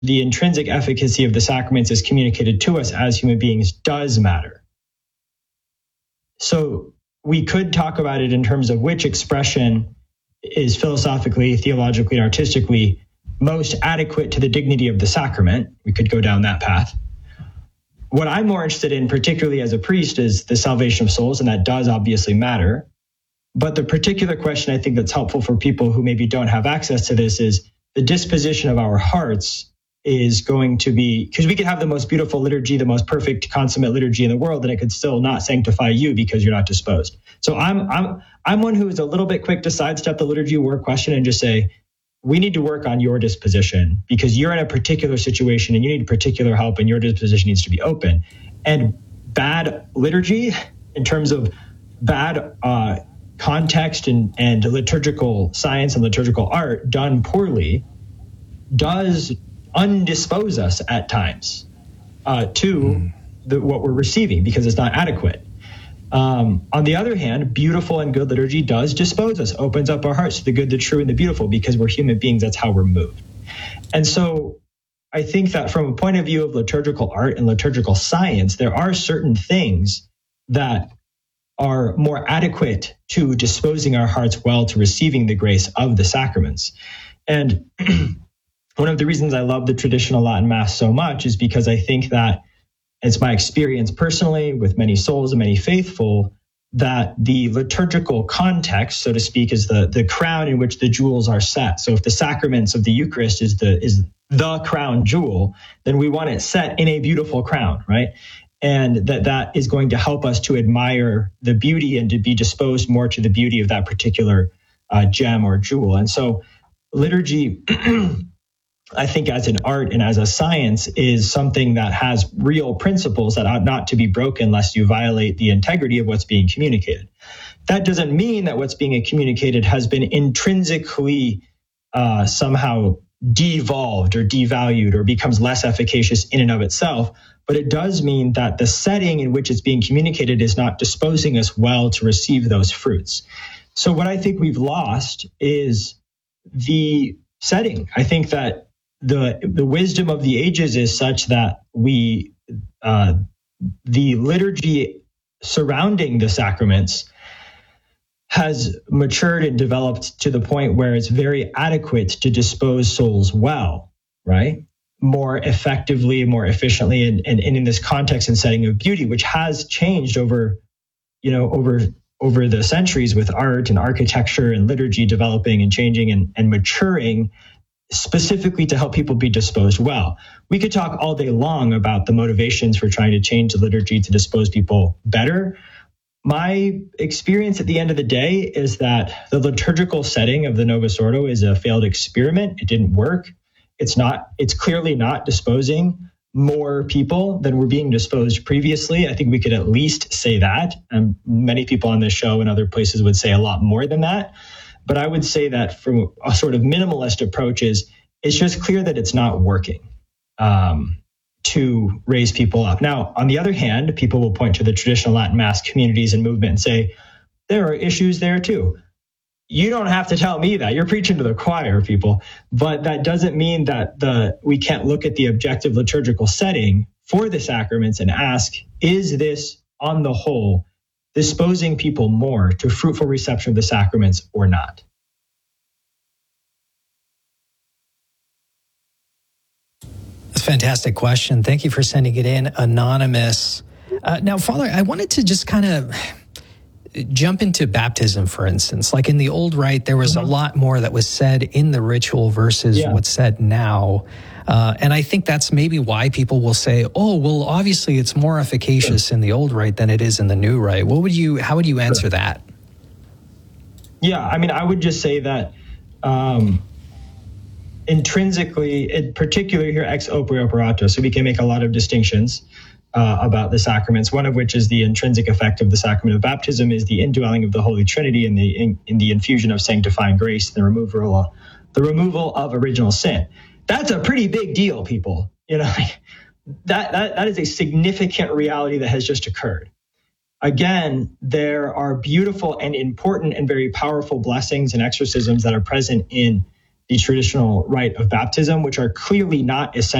the intrinsic efficacy of the sacraments as communicated to us as human beings does matter. So we could talk about it in terms of which expression is philosophically, theologically, and artistically most adequate to the dignity of the sacrament. We could go down that path. What I'm more interested in, particularly as a priest, is the salvation of souls, and that does obviously matter. But the particular question I think that's helpful for people who maybe don't have access to this is the disposition of our hearts is going to be, because we could have the most beautiful liturgy, the most perfect consummate liturgy in the world, and it could still not sanctify you because you're not disposed. So I'm one who is a little bit quick to sidestep the liturgy work question and just say, we need to work on your disposition because you're in a particular situation and you need particular help and your disposition needs to be open. And bad liturgy, in terms of bad context and liturgical science and liturgical art done poorly, does undispose us at times to what we're receiving because it's not adequate. On the other hand, beautiful and good liturgy does dispose us, opens up our hearts to the good, the true, and the beautiful because we're human beings. That's how we're moved. And so I think that from a point of view of liturgical art and liturgical science, there are certain things that are more adequate to disposing our hearts well to receiving the grace of the sacraments. And one of the reasons I love the traditional Latin Mass so much is because I think that it's my experience personally with many souls and many faithful that the liturgical context, so to speak, is the crown in which the jewels are set. So if the sacraments of the Eucharist is the crown jewel, then we want it set in a beautiful crown, right? And that is going to help us to admire the beauty and to be disposed more to the beauty of that particular gem or jewel. And so liturgy, I think as an art and as a science, is something that has real principles that ought not to be broken lest you violate the integrity of what's being communicated. That doesn't mean that what's being communicated has been intrinsically somehow devolved or devalued or becomes less efficacious in and of itself, but it does mean that the setting in which it's being communicated is not disposing us well to receive those fruits. So what I think we've lost is the setting. I think that the wisdom of the ages is such that the liturgy surrounding the sacraments has matured and developed to the point where it's very adequate to dispose souls well, right? More effectively, more efficiently, and in this context and setting of beauty, which has changed over the centuries with art and architecture and liturgy developing and changing and maturing, specifically to help people be disposed well. We could talk all day long about the motivations for trying to change the liturgy to dispose people better. My experience at the end of the day is that the liturgical setting of the Novus Ordo is a failed experiment. It didn't work. It's clearly not disposing more people than were being disposed previously. I think we could at least say that. And many people on this show and other places would say a lot more than that. But I would say that from a sort of minimalist approach it's just clear that it's not working to raise people up. Now, on the other hand, people will point to the traditional Latin Mass communities and movement and say, there are issues there too. You don't have to tell me that. You're preaching to the choir, people. But that doesn't mean that we can't look at the objective liturgical setting for the sacraments and ask, is this on the whole disposing people more to fruitful reception of the sacraments or not? That's a fantastic question. Thank you for sending it in, Anonymous. Now, Father, I wanted to just kind of jump into baptism, for instance. Like in the old rite, there was a lot more that was said in the ritual versus what's said now. And I think that's maybe why people will say, oh, well, obviously it's more efficacious in the old rite than it is in the new rite. How would you answer that? Yeah, I mean, I would just say that intrinsically, in particular here, ex opere operato, so we can make a lot of distinctions about the sacraments, one of which is the intrinsic effect of the sacrament of baptism is the indwelling of the Holy Trinity and in the infusion of sanctifying grace, the removal of original sin. That's a pretty big deal, people. You know, that is a significant reality that has just occurred. Again, there are beautiful and important and very powerful blessings and exorcisms that are present in the traditional rite of baptism, which are clearly not essential